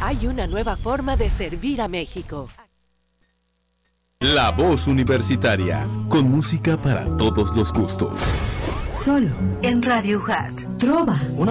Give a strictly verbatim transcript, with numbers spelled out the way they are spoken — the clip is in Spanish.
Hay una nueva forma de servir a México. La Voz Universitaria, con música para todos los gustos. Solo en Radio U J A T. Trova, una